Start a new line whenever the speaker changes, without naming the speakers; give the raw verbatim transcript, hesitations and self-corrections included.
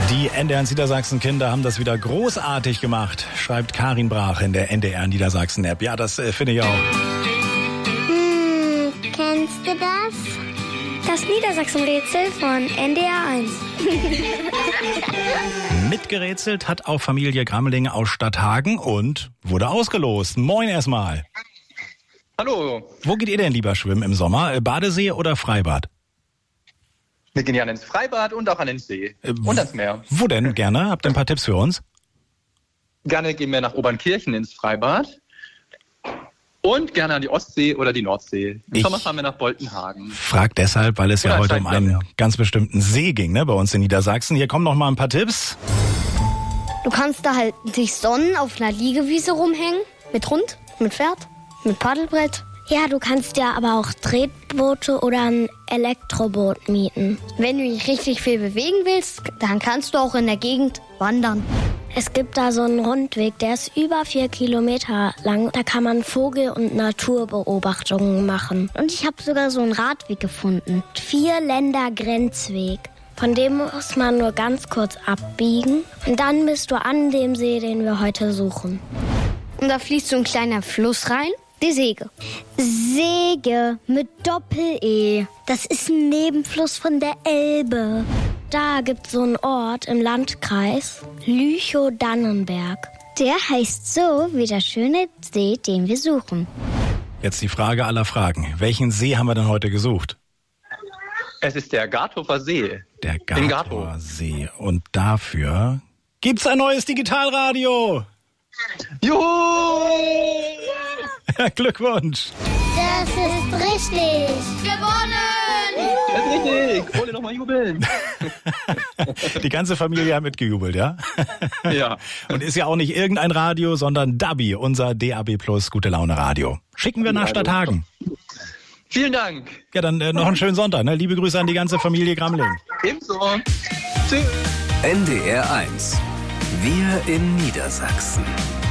Die N D R Niedersachsen-Kinder haben das wieder großartig gemacht, schreibt Karin Brach in der N D R Niedersachsen-App. Ja, das äh, finde ich auch.
Hm, kennst du das?
Das Niedersachsen-Rätsel von N D R eins.
Mitgerätselt hat auch Familie Grammeling aus Stadthagen und wurde ausgelost. Moin erstmal.
Hallo.
Wo geht ihr denn lieber schwimmen im Sommer? Badesee oder Freibad?
Wir gehen ja ins Freibad und auch an den See.
Äh,
und ans Meer.
Wo denn gerne? Habt ihr ein paar Tipps für uns?
Gerne gehen wir nach Obernkirchen ins Freibad. Und gerne an die Ostsee oder die Nordsee. Im
Ich
Sommer fahren wir nach Boltenhagen.
Frag deshalb, weil es
Oder
ja heute um einen
Steinbach, ja.
ganz bestimmten See ging, ne, bei uns in Niedersachsen. Hier kommen noch mal ein paar Tipps.
Du kannst da halt dich sonnen, auf einer Liegewiese rumhängen. Mit Hund, mit Pferd, mit Paddelbrett.
Ja, du kannst ja aber auch Tretboote oder ein Elektroboot mieten.
Wenn du dich richtig viel bewegen willst, dann kannst du auch in der Gegend wandern.
Es gibt da so einen Rundweg, der ist über vier Kilometer lang. Da kann man Vogel- und Naturbeobachtungen machen. Und ich habe sogar so einen Radweg gefunden. Vier-Länder-Grenzweg. Von dem muss man nur ganz kurz abbiegen. Und dann bist du an dem See, den wir heute suchen.
Und da fließt so ein kleiner Fluss rein. Die Sege.
Sege mit Doppel-E. Das ist ein Nebenfluss von der Elbe. Da gibt's so einen Ort im Landkreis, Lüchow-Dannenberg. Der heißt so wie der schöne See, den wir suchen.
Jetzt die Frage aller Fragen. Welchen See haben wir denn heute gesucht?
Es ist der Garthofer See.
Der
In
Garthofer See. Und dafür gibt's ein neues Digitalradio.
Juhu!
Glückwunsch.
Das ist richtig.
Das ist richtig. Hole nochmal jubeln.
Die ganze Familie hat mitgejubelt, ja?
Ja.
Und ist ja auch nicht irgendein Radio, sondern Dabi, unser D A B Plus Gute Laune Radio. Schicken wir nach Stadthagen.
Vielen Dank.
Ja, dann äh, noch einen schönen Sonntag. Ne? Liebe Grüße an die ganze Familie Grammeling.
Ebenso. Tschüss.
N D R eins. Wir in Niedersachsen.